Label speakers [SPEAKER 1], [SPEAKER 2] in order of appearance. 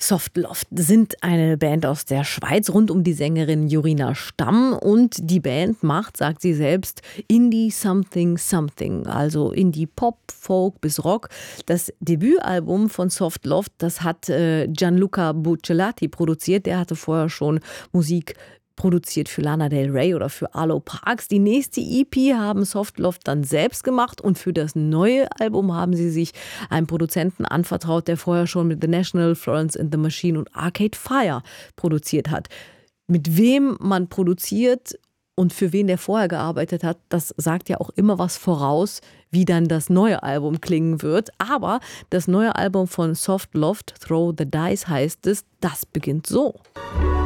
[SPEAKER 1] Softloft sind eine Band aus der Schweiz rund um die Sängerin Jorina Stamm und die Band macht, sagt sie selbst, Indie Something Something, also Indie Pop, Folk bis Rock. Das Debütalbum von Softloft, das hat Gianluca Buccellati produziert, der hatte vorher schon Musik produziert für Lana Del Rey oder für Arlo Parks. Die nächste EP haben Softloft dann selbst gemacht und für das neue Album haben sie sich einem Produzenten anvertraut, der vorher schon mit The National, Florence and the Machine und Arcade Fire produziert hat. Mit wem man produziert und für wen der vorher gearbeitet hat, das sagt ja auch immer was voraus, wie dann das neue Album klingen wird. Aber das neue Album von Softloft, Throw the Dice heißt es, das beginnt so.